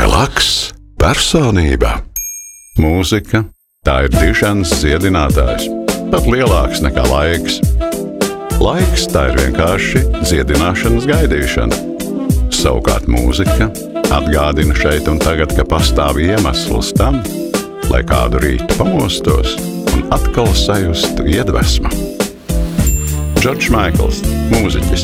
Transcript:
Relaks, personība. Mūzika, tā ir dišanas dziedinātājs, pat lielāks nekā laiks. Laiks, tā ir vienkārši dziedināšanas gaidīšana. Savukārt mūzika atgādina šeit un tagad, ka pastāv iemesls tam, lai kādu rītu pamostos un atkal sajustu iedvesmu. Džordžs Maikls, mūziķis,